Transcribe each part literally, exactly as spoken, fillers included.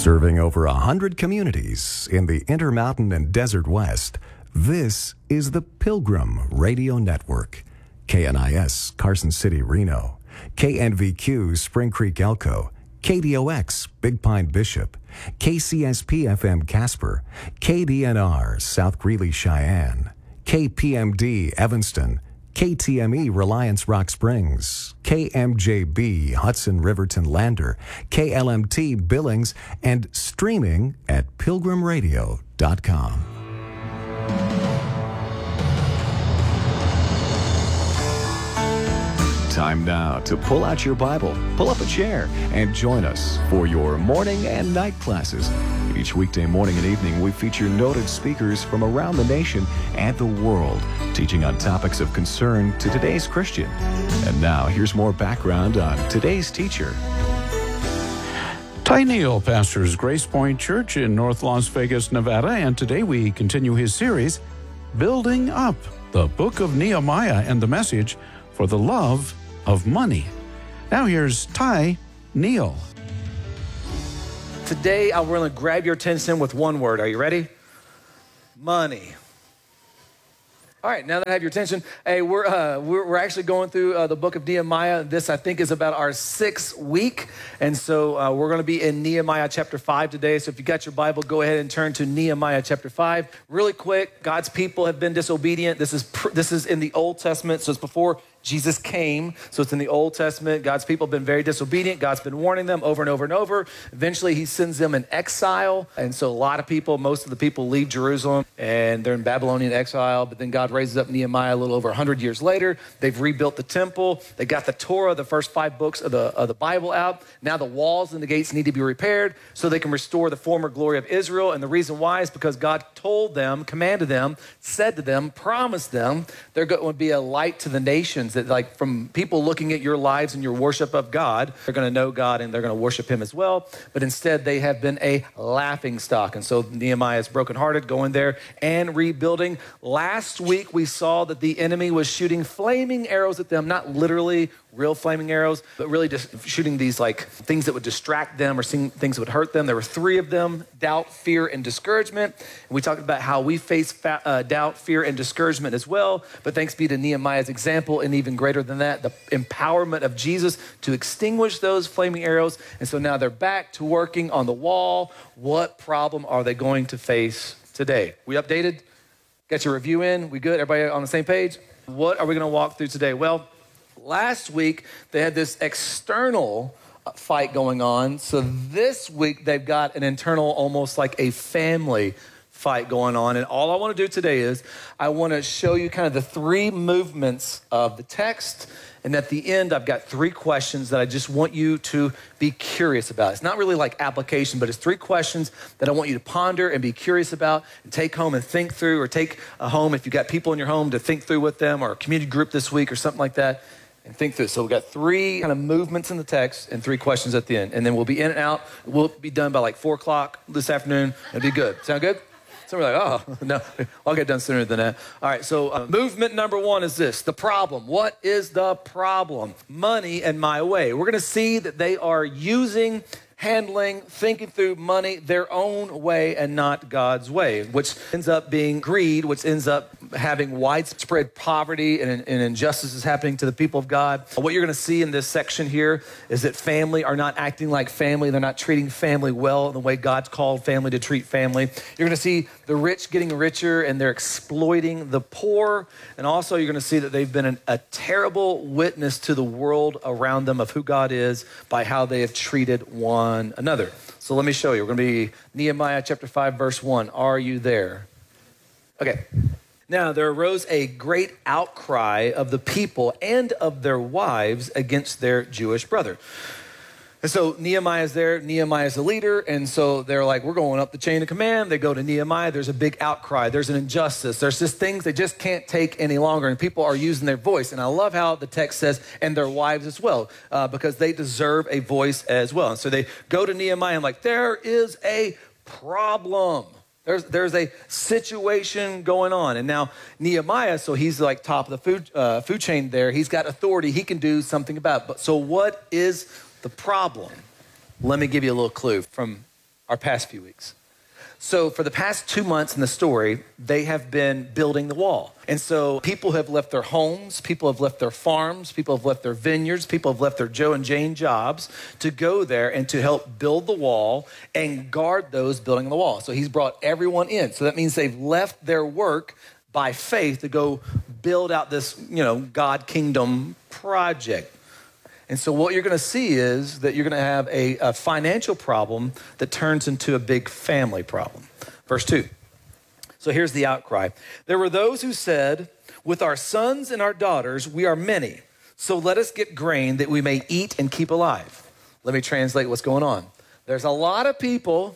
Serving over a hundred communities in the Intermountain and Desert West, this is the Pilgrim Radio Network. K N I S, Carson City, Reno. K N V Q, Spring Creek, Elko. K D O X, Big Pine, Bishop. K C S P F M, Casper. K D N R, South Greeley, Cheyenne. K P M D, Evanston. K T M E, Reliance Rock Springs. K M J B, Hudson Riverton Lander. K L M T, Billings, and streaming at pilgrim radio dot com. Time now to pull out your Bible, pull up a chair, and join us for your morning and night classes. Each weekday morning and evening, we feature noted speakers from around the nation and the world, teaching on topics of concern to today's Christian. And now, here's more background on today's teacher. Ty Neal pastors Grace Point Church in North Las Vegas, Nevada, and today we continue his series, Building Up, the Book of Nehemiah and the Message for the Love of Money. Now here's Ty Neal. Today, I want to grab your attention with one word. Are you ready? Money. All right, now that I have your attention, hey, we're uh, we're, we're actually going through uh, the book of Nehemiah. This, I think, is about our sixth week, and so uh, we're going to be in Nehemiah chapter five today. So if you got your Bible, go ahead and turn to Nehemiah chapter five. Really quick, God's people have been disobedient. This is pr- this is in the Old Testament, so it's before Jesus came, so it's in the Old Testament. God's people have been very disobedient. God's been warning them over and over and over. Eventually, he sends them in exile. And so a lot of people, most of the people leave Jerusalem and they're in Babylonian exile. But then God raises up Nehemiah a little over one hundred years later. They've rebuilt the temple. They got the Torah, the first five books of the, of the Bible out. Now the walls and the gates need to be repaired so they can restore the former glory of Israel. And the reason why is because God told them, commanded them, said to them, promised them, they're going to be a light to the nations. That like from people looking at your lives and your worship of God, they're going to know God and they're going to worship him as well. But instead, they have been a laughing stock. And so Nehemiah is brokenhearted, going there and rebuilding. Last week, we saw that the enemy was shooting flaming arrows at them, not literally real flaming arrows, but really just shooting these like things that would distract them or things that would hurt them. There were three of them: doubt, fear, and discouragement. And we talked about how we face fa- uh, doubt, fear, and discouragement as well. But thanks be to Nehemiah's example, and even greater than that, the empowerment of Jesus to extinguish those flaming arrows. And so now they're back to working on the wall. What problem are they going to face today? We updated? Got your review in? We good? Everybody on the same page? What are we going to walk through today? Well, last week, they had this external fight going on. So this week, they've got an internal, almost like a family fight going on. And all I want to do today is I want to show you kind of the three movements of the text. And at the end, I've got three questions that I just want you to be curious about. It's not really like application, but it's three questions that I want you to ponder and be curious about and take home and think through, or take a home if you've got people in your home to think through with them, or a community group this week or something like that, and think through. So we've got three kind of movements in the text and three questions at the end. And then we'll be in and out. We'll be done by like four o'clock this afternoon. It'll be good. Sound good? Some are like, oh, no, I'll get done sooner than that. All right, so uh, movement number one is this, the problem. What is the problem? Money and my way. We're going to see that they are using, handling, thinking through money their own way and not God's way, which ends up being greed, which ends up having widespread poverty and, and injustices happening to the people of God. What you're going to see in this section here is that family are not acting like family. They're not treating family well in the way God's called family to treat family. You're going to see the rich getting richer and they're exploiting the poor. And also you're going to see that they've been an, a terrible witness to the world around them of who God is by how they have treated one another. So let me show you. We're going to be Nehemiah chapter five, verse one. Are you there? Okay. Now there arose a great outcry of the people and of their wives against their Jewish brother. And so Nehemiah is there. Nehemiah is the leader. And so they're like, we're going up the chain of command. They go to Nehemiah. There's a big outcry. There's an injustice. There's just things they just can't take any longer. And people are using their voice. And I love how the text says, and their wives as well, uh, because they deserve a voice as well. And so they go to Nehemiah and like, there is a problem. There's there's a situation going on. And now Nehemiah, so he's like top of the food uh, food chain there. He's got authority. He can do something about it. But so what is the problem? Let me give you a little clue from our past few weeks. So for the past two months in the story, they have been building the wall. And so people have left their homes, people have left their farms, people have left their vineyards, people have left their Joe and Jane jobs to go there and to help build the wall and guard those building the wall. So he's brought everyone in. So that means they've left their work by faith to go build out this, you know, God kingdom project. And so what you're going to see is that you're going to have a, a financial problem that turns into a big family problem. Verse two. So here's the outcry. There were those who said, with our sons and our daughters, we are many. So let us get grain that we may eat and keep alive. Let me translate what's going on. There's a lot of people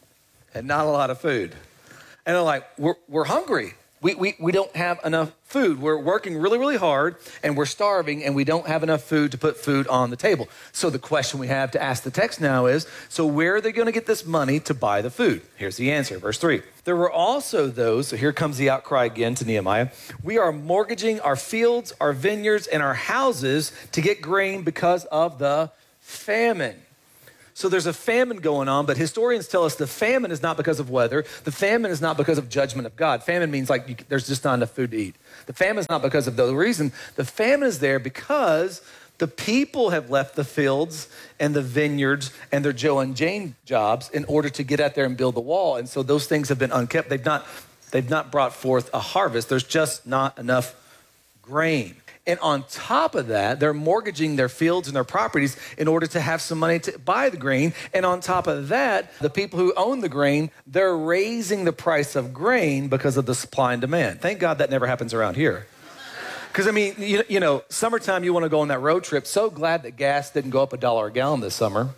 and not a lot of food. And they're like, we're, we're hungry. We, we, we don't have enough food. We're working really, really hard, and we're starving, and we don't have enough food to put food on the table. So the question we have to ask the text now is, so where are they going to get this money to buy the food? Here's the answer, verse three. There were also those, so here comes the outcry again to Nehemiah, we are mortgaging our fields, our vineyards, and our houses to get grain because of the famine. So there's a famine going on, but historians tell us the famine is not because of weather. The famine is not because of judgment of God. Famine means like you, there's just not enough food to eat. The famine is not because of the reason. The famine is there because the people have left the fields and the vineyards and their Joe and Jane jobs in order to get out there and build the wall. And so those things have been unkept. They've not, they've not brought forth a harvest. There's just not enough grain. And on top of that, they're mortgaging their fields and their properties in order to have some money to buy the grain. And on top of that, the people who own the grain, they're raising the price of grain because of the supply and demand. Thank God that never happens around here. Because, I mean, you, you know, summertime, you want to go on that road trip. So glad that gas didn't go up a dollar a gallon this summer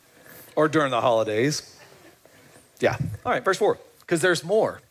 or during the holidays. Yeah. All right, verse four, because there's more.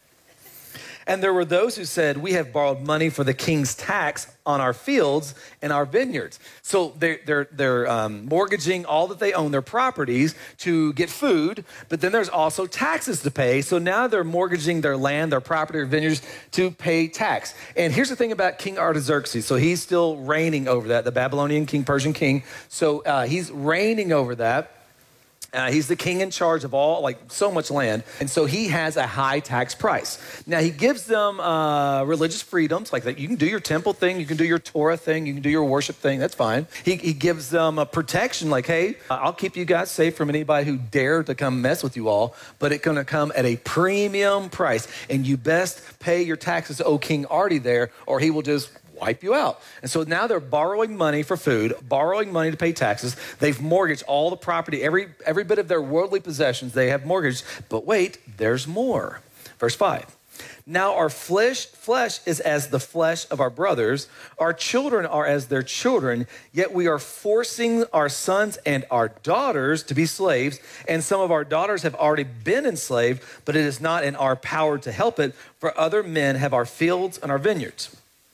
And there were those who said, we have borrowed money for the king's tax on our fields and our vineyards. So they're, they're, they're um, mortgaging all that they own, their properties, to get food. But then there's also taxes to pay. So now they're mortgaging their land, their property, or vineyards to pay tax. And here's the thing about King Artaxerxes. So he's still reigning over that, the Babylonian king, Persian king. So uh, he's reigning over that. Uh, he's the king in charge of all, like so much land. And so he has a high tax price. Now he gives them uh, religious freedoms, like that. You can do your temple thing, you can do your Torah thing, you can do your worship thing, that's fine. He, he gives them a protection, like, hey, I'll keep you guys safe from anybody who dare to come mess with you all, but it's gonna come at a premium price. And you best pay your taxes, O King Artie there, or he will just wipe you out. And so now they're borrowing money for food, borrowing money to pay taxes. They've mortgaged all the property, every every bit of their worldly possessions they have mortgaged. But wait, there's more. Verse five. Now our flesh, flesh is as the flesh of our brothers. Our children are as their children. Yet we are forcing our sons and our daughters to be slaves. And some of our daughters have already been enslaved, but it is not in our power to help it. For other men have our fields and our vineyards.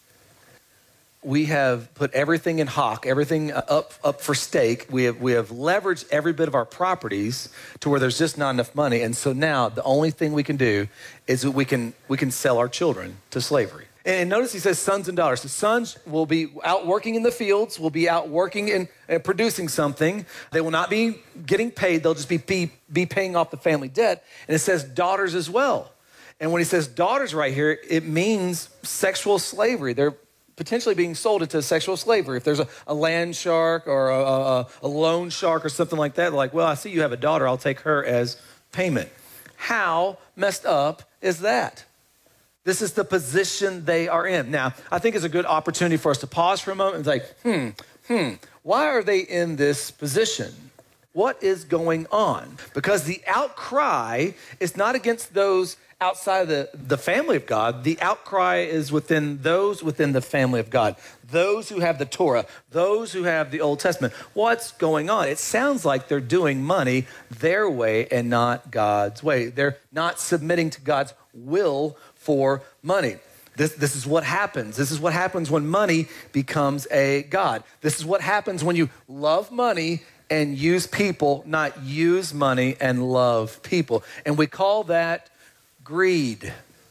We have put everything in hock, everything up up for stake. We have we have leveraged every bit of our properties to where there's just not enough money. And so now the only thing we can do is that we can we can sell our children to slavery. And notice he says sons and daughters. The sons will be out working in the fields, will be out working and uh, producing something. They will not be getting paid. They'll just be, be be paying off the family debt. And it says daughters as well. And when he says daughters right here, it means sexual slavery. They're potentially being sold into sexual slavery. If there's a, a land shark or a, a, a loan shark or something like that, like, well, I see you have a daughter, I'll take her as payment. How messed up is that? This is the position they are in. Now, I think it's a good opportunity for us to pause for a moment and like, hmm, hmm, why are they in this position? What is going on? Because the outcry is not against those outside of the, the family of God. The outcry is within those within the family of God, those who have the Torah, those who have the Old Testament. What's going on? It sounds like they're doing money their way and not God's way. They're not submitting to God's will for money. This, this is what happens. This is what happens when money becomes a God. This is what happens when you love money and use people, not use money and love people. And we call that greed.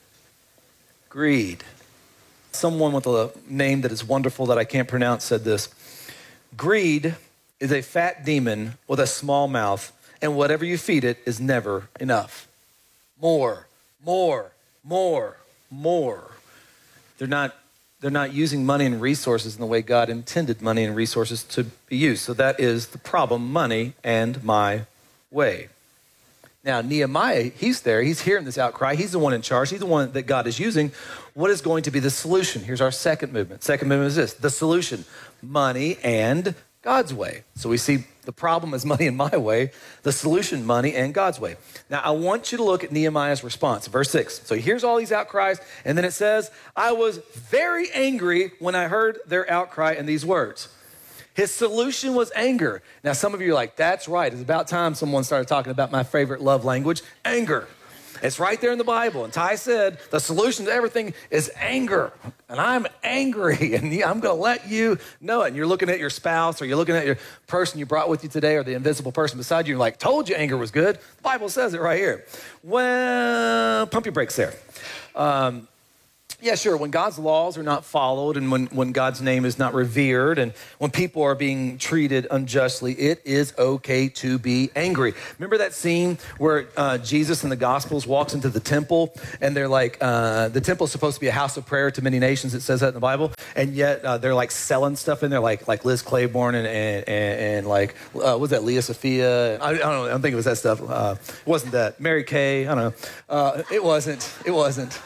Greed. Someone with a name that is wonderful that I can't pronounce said this. Greed is a fat demon with a small mouth, and whatever you feed it is never enough. More, more, more, more. They're not, they're not using money and resources in the way God intended money and resources to be used. So that is the problem, money and my way. Now, Nehemiah, he's there. He's hearing this outcry. He's the one in charge. He's the one that God is using. What is going to be the solution? Here's our second movement. Second movement is this, the solution, money and God's way. So we see the problem is money and my way, the solution, money and God's way. Now, I want you to look at Nehemiah's response, verse six. So here's all these outcries, and then it says, I was very angry when I heard their outcry in these words. His solution was anger. Now, some of you are like, that's right. It's about time someone started talking about my favorite love language, anger. It's right there in the Bible. And Ty said, the solution to everything is anger. And I'm angry, and I'm going to let you know it. And you're looking at your spouse, or you're looking at your person you brought with you today, or the invisible person beside you, you're like, told you anger was good. The Bible says it right here. Well, pump your brakes there. Um, Yeah, sure. When God's laws are not followed, and when, when God's name is not revered, and when people are being treated unjustly, it is okay to be angry. Remember that scene where uh, Jesus in the Gospels walks into the temple, and they're like, uh, the temple is supposed to be a house of prayer to many nations. It says that in the Bible, and yet uh, they're like selling stuff in there, like like Liz Claiborne and and, and, and like uh, what was that, Leah Sophia? I, I don't know. I don't think it was that stuff. Uh, it wasn't that. Mary Kay. I don't know. Uh, it wasn't. It wasn't.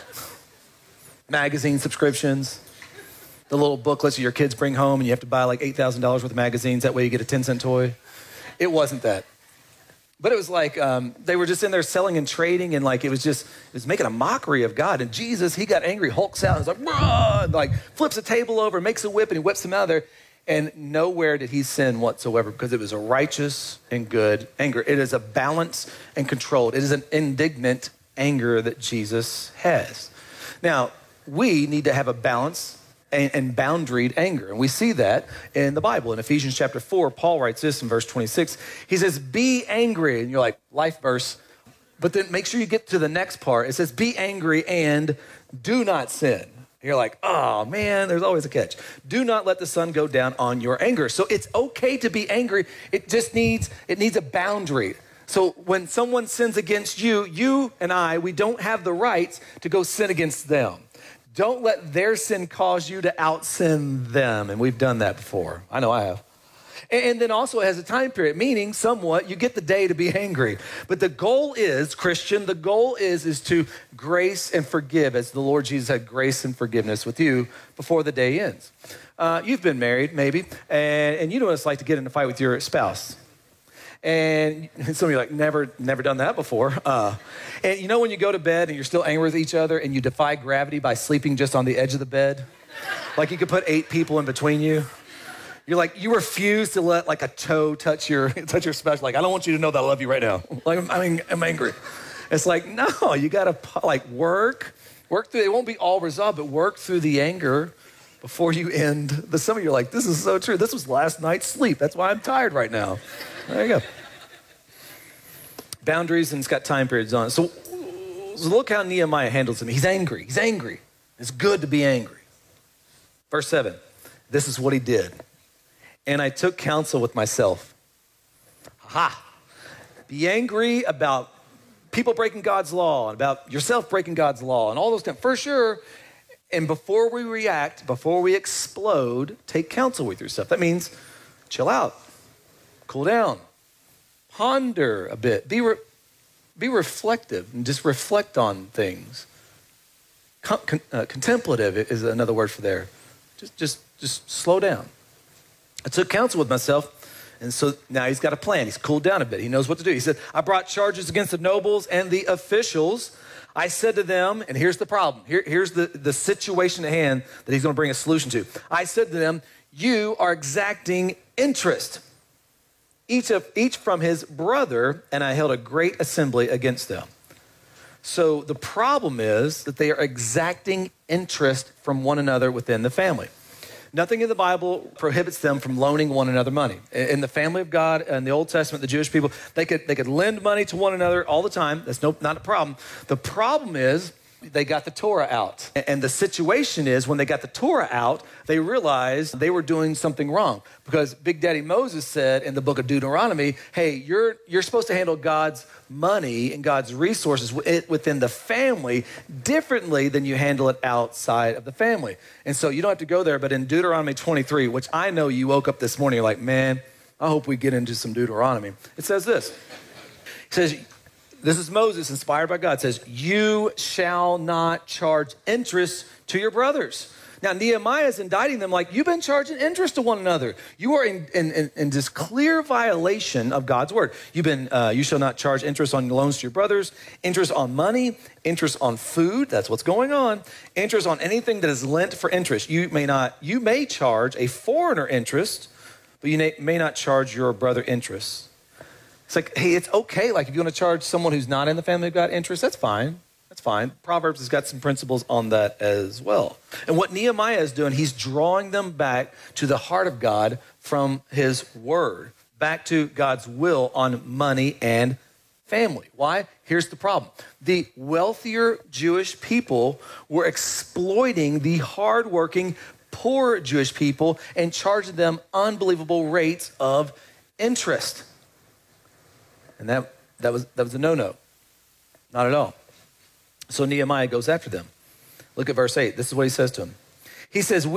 Magazine subscriptions, the little booklets that your kids bring home, and you have to buy like eight thousand dollars worth of magazines. That way you get a ten cent toy. It wasn't that. But it was like um, they were just in there selling and trading, and like it was just, it was making a mockery of God. And Jesus, he got angry, hulks out, and was like, bruh, and like flips a table over, makes a whip, and he whips them out of there. And nowhere did he sin whatsoever, because it was a righteous and good anger. It is a balanced and controlled. It is an indignant anger that Jesus has. Now, we need to have a balanced and, and boundaried anger. And we see that in the Bible. In Ephesians chapter four, Paul writes this in verse twenty-six. He says, be angry. And you're like, life verse. But then make sure you get to the next part. It says, be angry and do not sin. You're like, oh man, there's always a catch. Do not let the sun go down on your anger. So it's okay to be angry. It just needs, it needs a boundary. So when someone sins against you, you and I, we don't have the rights to go sin against them. Don't let their sin cause you to out-sin them. And we've done that before. I know I have. And then also it has a time period, meaning somewhat you get the day to be angry. But the goal is, Christian, the goal is, is to grace and forgive, as the Lord Jesus had grace and forgiveness with you before the day ends. Uh, you've been married, maybe, and, and you know what it's like to get in a fight with your spouse. And some of you are like, never, never done that before. Uh, and you know when you go to bed and you're still angry with each other and you defy gravity by sleeping just on the edge of the bed? Like you could put eight people in between you. You're like, you refuse to let like a toe touch your touch your spouse. Like, I don't want you to know that I love you right now. Like, I mean, I'm angry. It's like, no, you got to like work, work through, it won't be all resolved, but work through the anger before you end. The, some of you are like, this is so true. This was last night's sleep. That's why I'm tired right now. There you go. Boundaries, and it's got time periods on it. So, so look how Nehemiah handles it. He's angry. He's angry. It's good to be angry. Verse seven, this is what he did. And I took counsel with myself. Ha! Be angry about people breaking God's law, and about yourself breaking God's law, and all those things. For sure. And before we react, before we explode, take counsel with yourself. That means chill out. Cool down, ponder a bit, be, re- be reflective, and just reflect on things. Con- con- uh, contemplative is another word for there. Just, just, just slow down. I took counsel with myself, and so now he's got a plan. He's cooled down a bit. He knows what to do. He said, I brought charges against the nobles and the officials. I said to them, and here's the problem. Here, here's the, the situation at hand that he's going to bring a solution to. I said to them, you are exacting interest. Each of each from his brother, and I held a great assembly against them. So the problem is that they are exacting interest from one another within the family. Nothing in the Bible prohibits them from loaning one another money. In the family of God, in the Old Testament, the Jewish people, they could they could lend money to one another all the time. That's no, not a problem. The problem is they got the Torah out. And the situation is when they got the Torah out, they realized they were doing something wrong because Big Daddy Moses said in the book of Deuteronomy, hey, you're, you're supposed to handle God's money and God's resources within the family differently than you handle it outside of the family. And so you don't have to go there, but in Deuteronomy twenty-three, which I know you woke up this morning, you're like, man, I hope we get into some Deuteronomy. It says this. It says, this is Moses, inspired by God. It says, you shall not charge interest to your brothers. Now, Nehemiah is indicting them like, you've been charging interest to one another. You are in, in, in, in this clear violation of God's word. You've been, uh, you shall not charge interest on loans to your brothers, interest on money, interest on food. That's what's going on. Interest on anything that is lent for interest. You may not, you may charge a foreigner interest, but you may, may not charge your brother interest. It's like, hey, it's okay. Like if you want to charge someone who's not in the family of God interest, that's fine. That's fine. Proverbs has got some principles on that as well. And what Nehemiah is doing, he's drawing them back to the heart of God from his word, back to God's will on money and family. Why? Here's the problem. The wealthier Jewish people were exploiting the hardworking, poor Jewish people and charging them unbelievable rates of interest. And that, that was that was a no-no. Not at all. So Nehemiah goes after them. Look at verse eight. This is what he says to them. He says,